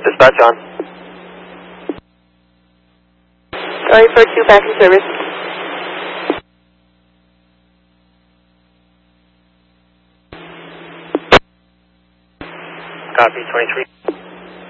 Dispatch on. Sorry for 2 back in service. Copy, 23.